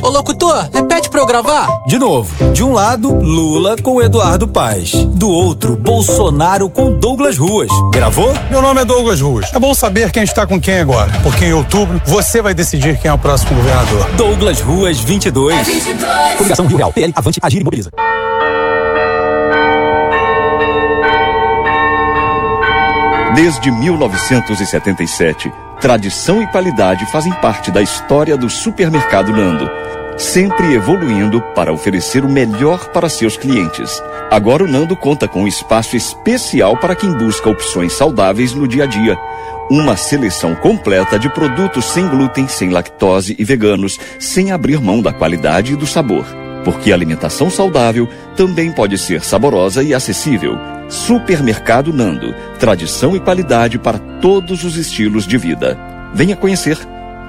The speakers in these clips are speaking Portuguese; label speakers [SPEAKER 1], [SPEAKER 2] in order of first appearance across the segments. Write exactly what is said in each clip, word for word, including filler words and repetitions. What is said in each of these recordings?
[SPEAKER 1] Ô locutor, repete pra eu gravar.
[SPEAKER 2] De novo, de um lado, Lula com Eduardo Paes. Do outro, Bolsonaro com Douglas Ruas. Gravou?
[SPEAKER 3] Meu nome é Douglas Ruas. É bom saber quem está com quem agora, porque em outubro você vai decidir quem é o próximo governador.
[SPEAKER 2] Douglas Ruas vinte e dois.
[SPEAKER 4] É vinte e dois.
[SPEAKER 2] Coligação Rio Real, P L, Avante, Agir e Mobiliza.
[SPEAKER 5] Desde mil novecentos e setenta e sete, tradição e qualidade fazem parte da história do Supermercado Nando, sempre evoluindo para oferecer o melhor para seus clientes. Agora o Nando conta com um espaço especial para quem busca opções saudáveis no dia a dia. Uma seleção completa de produtos sem glúten, sem lactose e veganos, sem abrir mão da qualidade e do sabor. Porque a alimentação saudável também pode ser saborosa e acessível. Supermercado Nando, tradição e qualidade para todos os estilos de vida. Venha conhecer.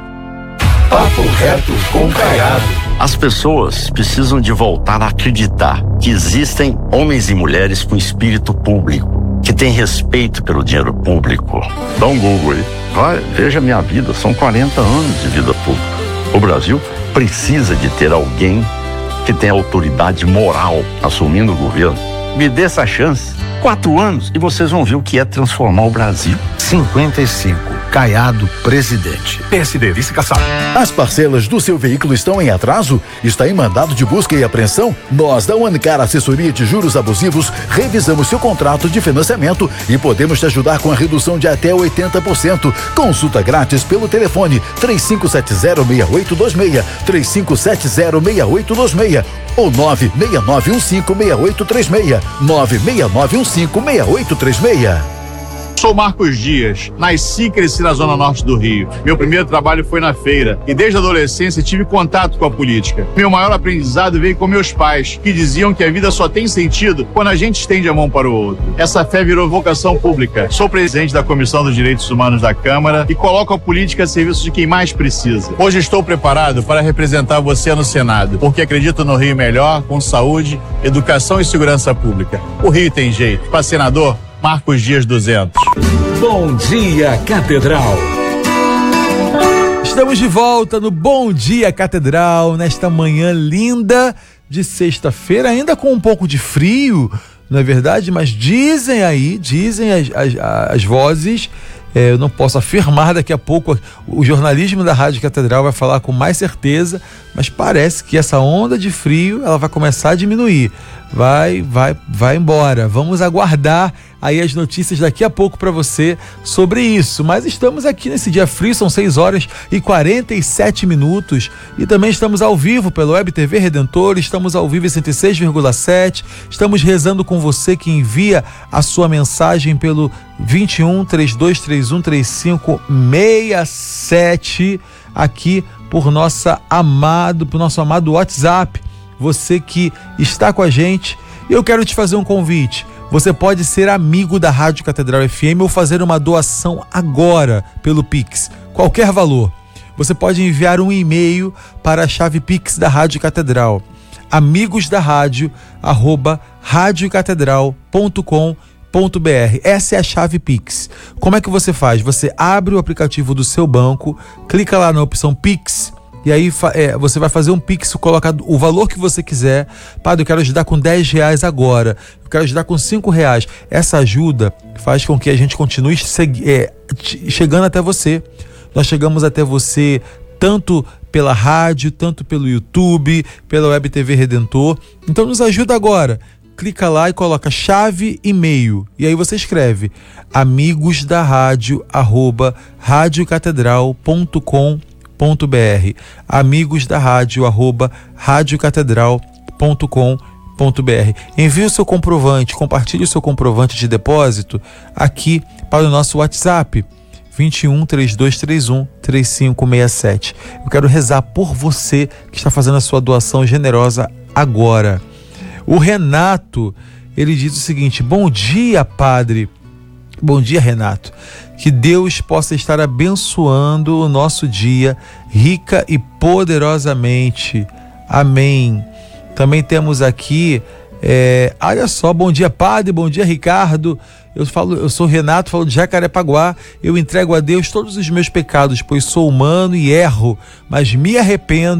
[SPEAKER 6] Papo Reto com Caiado.
[SPEAKER 7] As pessoas precisam de voltar a acreditar que existem homens e mulheres com espírito público, que têm respeito pelo dinheiro público. Dá um Google aí, vai, veja minha vida, são quarenta anos de vida pública. O Brasil precisa de ter alguém que tenha autoridade moral assumindo o governo. Me dê essa chance. Quatro anos e vocês vão ver o que é transformar o Brasil.
[SPEAKER 6] cinquenta e cinco. Caiado, presidente.
[SPEAKER 8] P S D, vice Kassab.
[SPEAKER 9] As parcelas do seu veículo estão em atraso? Está em mandado de busca e apreensão? Nós, da Unicar Assessoria de Juros Abusivos, revisamos seu contrato de financiamento e podemos te ajudar com a redução de até oitenta por cento. Consulta grátis pelo telefone três cinco sete zero, seis oito dois seis, três cinco sete zero, seis oito dois seis ou nove seis nove um cinco, seis oito três seis, nove seis nove um cinco, seis oito três seis.
[SPEAKER 10] Sou Marcos Dias, nasci e cresci na zona norte do Rio. Meu primeiro trabalho foi na feira e desde a adolescência tive contato com a política. Meu maior aprendizado veio com meus pais, que diziam que a vida só tem sentido quando a gente estende a mão para o outro. Essa fé virou vocação pública. Sou presidente da Comissão dos Direitos Humanos da Câmara e coloco a política a serviço de quem mais precisa. Hoje estou preparado para representar você no Senado, porque acredito no Rio melhor, com saúde, educação e segurança pública. O Rio tem jeito. Para senador, Marcos Dias duzentos.
[SPEAKER 8] Bom dia, Catedral.
[SPEAKER 11] Estamos de volta no Bom Dia Catedral, nesta manhã linda de sexta-feira, ainda com um pouco de frio, não é verdade? Mas dizem aí, dizem as, as, as vozes, é, eu não posso afirmar, daqui a pouco o jornalismo da Rádio Catedral vai falar com mais certeza, mas parece que essa onda de frio, ela vai começar a diminuir, vai, vai, vai embora. Vamos aguardar aí as notícias daqui a pouco para você sobre isso, mas estamos aqui nesse dia frio, são seis horas e quarenta e sete minutos e também estamos ao vivo pelo Web T V Redentor, estamos ao vivo em cento e seis vírgula sete, estamos rezando com você que envia a sua mensagem pelo vinte e um, trinta e dois, trinta e um, trinta e cinco, sessenta e sete aqui por nossa amado, por nosso amado WhatsApp, você que está com a gente. Eu quero te fazer um convite. Você pode ser amigo da Rádio Catedral F M ou fazer uma doação agora pelo Pix, qualquer valor. Você pode enviar um e-mail para a chave Pix da Rádio Catedral, amigos da rádio, arroba radiocatedral ponto com ponto br. Essa é a chave Pix. Como é que você faz? Você abre o aplicativo do seu banco, clica lá na opção Pix, e aí é, você vai fazer um Pix, coloca o valor que você quiser. Padre, eu quero ajudar com dez reais agora, eu quero ajudar com cinco reais. Essa ajuda faz com que a gente continue é, chegando até você. Nós chegamos até você tanto pela rádio, tanto pelo YouTube, pela Web T V Redentor. Então nos ajuda agora. Clica lá e coloca chave e-mail. E aí você escreve amigos da rádio, arroba radiocatedral ponto com ponto br, amigos da rádio, arroba radiocatedral ponto com ponto br. Envie o seu comprovante, compartilhe o seu comprovante de depósito aqui para o nosso WhatsApp, vinte e um, trinta e dois, trinta e um, trinta e cinco, sessenta e sete. Eu quero rezar por você que está fazendo a sua doação generosa agora. O Renato, ele diz o seguinte: bom dia, padre. Bom dia, Renato. Que Deus possa estar abençoando o nosso dia rica e poderosamente. Amém. Também temos aqui, é, olha só, bom dia, padre, bom dia, Ricardo. Eu falo, eu sou Renato, falo de Jacarepaguá. Eu entrego a Deus todos os meus pecados, pois sou humano e erro, mas me arrependo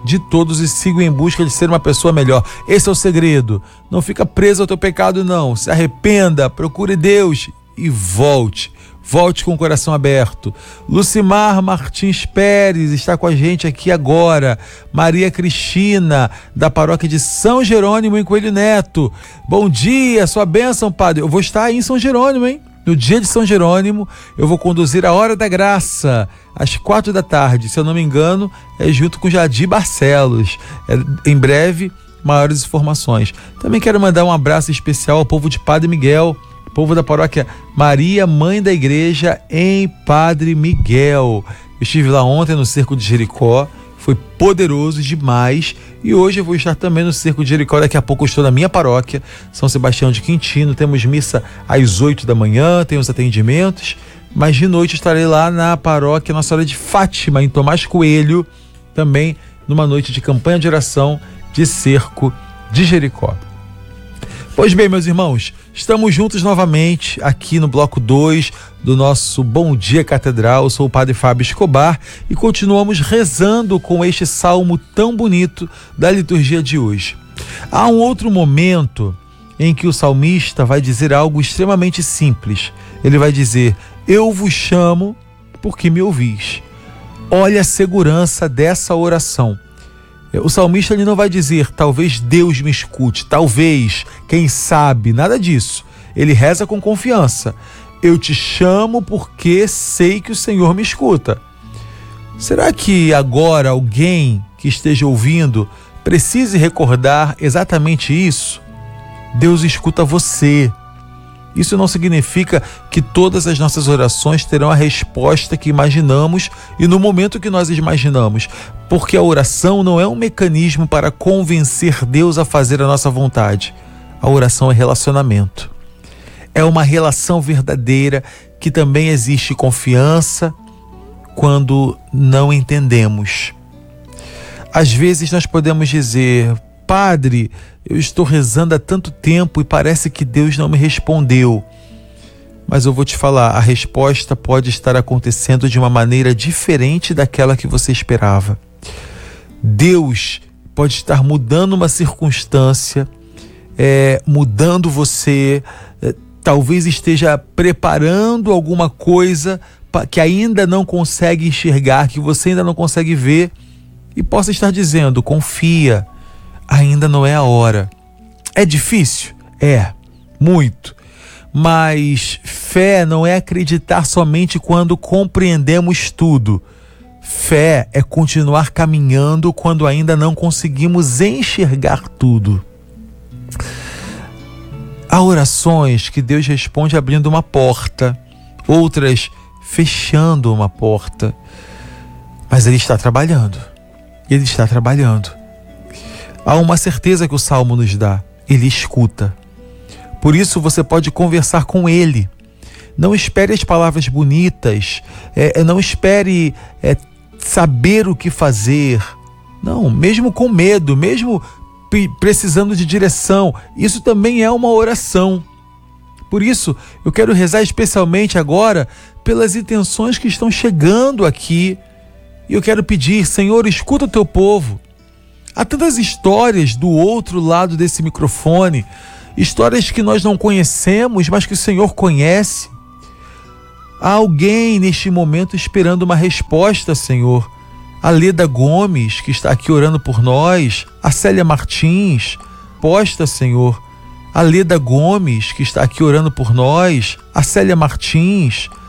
[SPEAKER 11] de todos e sigo em busca de ser uma pessoa melhor. Esse é o segredo. Não fica preso ao teu pecado, não. Se arrependa, procure Deus e volte. Volte com o coração aberto. Lucimar Martins Pérez está com a gente aqui agora. Maria Cristina, da paróquia de São Jerônimo, em Coelho Neto. Bom dia, sua bênção, padre. Eu vou estar aí em São Jerônimo, hein? No dia de São Jerônimo, eu vou conduzir a Hora da Graça, às quatro da tarde. Se eu não me engano, é junto com Jadir Barcelos. É, em breve, maiores informações. Também quero mandar um abraço especial ao povo de Padre Miguel, povo da paróquia Maria, Mãe da Igreja, em Padre Miguel. Eu estive lá ontem no Cerco de Jericó, foi poderoso demais. E hoje eu vou estar também no Cerco de Jericó. Daqui a pouco eu estou na minha paróquia, São Sebastião de Quintino. Temos missa às oito da manhã, temos atendimentos. Mas de noite estarei lá na paróquia Nossa Senhora de Fátima, em Tomás Coelho, também numa noite de campanha de oração de Cerco de Jericó. Pois bem, meus irmãos, estamos juntos novamente aqui no bloco dois do nosso Bom Dia Catedral. Eu sou o Padre Fábio Escobar e continuamos rezando com este salmo tão bonito da liturgia de hoje. Há um outro momento em que o salmista vai dizer algo extremamente simples. Ele vai dizer: eu vos chamo porque me ouvis. Olha a segurança dessa oração. O salmista ele não vai dizer, talvez Deus me escute, talvez, quem sabe, nada disso. Ele reza com confiança. Eu te chamo porque sei que o Senhor me escuta. Será que agora alguém que esteja ouvindo precise recordar exatamente isso? Deus escuta você. Isso não significa que todas as nossas orações terão a resposta que imaginamos e no momento que nós imaginamos, porque a oração não é um mecanismo para convencer Deus a fazer a nossa vontade. A oração é relacionamento. É uma relação verdadeira que também existe confiança quando não entendemos. Às vezes nós podemos dizer: Padre, eu estou rezando há tanto tempo e parece que Deus não me respondeu. Mas eu vou te falar, a resposta pode estar acontecendo de uma maneira diferente daquela que você esperava. Deus pode estar mudando uma circunstância, é, mudando você, é, talvez esteja preparando alguma coisa que ainda não consegue enxergar, que você ainda não consegue ver, e possa estar dizendo: confia, ainda não é a hora. É difícil? É, muito. Mas fé não é acreditar somente quando compreendemos tudo. Fé é continuar caminhando quando ainda não conseguimos enxergar tudo. Há orações que Deus responde abrindo uma porta, outras fechando uma porta. Mas Ele está trabalhando. Ele está trabalhando. Há uma certeza que o Salmo nos dá: Ele escuta. Por isso você pode conversar com Ele. Não espere as palavras bonitas, é, não espere é, saber o que fazer. Não, mesmo com medo, mesmo precisando de direção, isso também é uma oração. Por isso, eu quero rezar especialmente agora pelas intenções que estão chegando aqui. E eu quero pedir: Senhor, escuta o teu povo. Há tantas histórias do outro lado desse microfone, histórias que nós não conhecemos, mas que o Senhor conhece. Há alguém neste momento esperando uma resposta, Senhor. A Leda Gomes, que está aqui orando por nós, a Célia Martins, posta, Senhor. A Leda Gomes, que está aqui orando por nós, a Célia Martins,